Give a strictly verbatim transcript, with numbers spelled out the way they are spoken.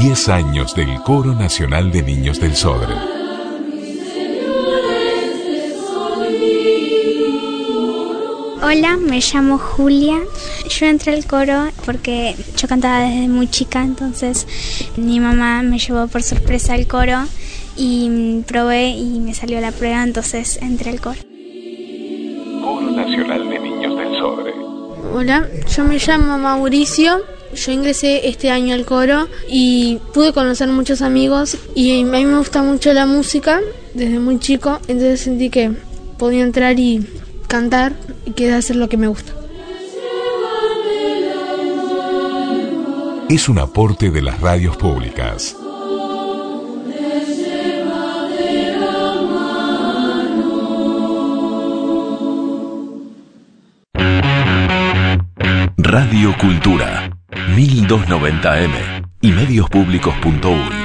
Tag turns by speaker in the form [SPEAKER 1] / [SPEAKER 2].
[SPEAKER 1] diez años del Coro Nacional de Niños del Sodre.
[SPEAKER 2] Hola, me llamo Julia. Yo entré al coro porque yo cantaba desde muy chica, entonces mi mamá me llevó por sorpresa al coro y probé y me salió la prueba, entonces entré al coro.
[SPEAKER 1] Coro Nacional de Niños del Sodre.
[SPEAKER 3] Hola, yo me llamo Mauricio. Yo ingresé este año al coro y pude conocer muchos amigos y a mí me gusta mucho la música desde muy chico, entonces sentí que podía entrar y cantar y quería hacer lo que me gusta.
[SPEAKER 1] Es un aporte de las radios públicas. Radio Cultura, mil doscientos noventa eme y medios públicos punto uy.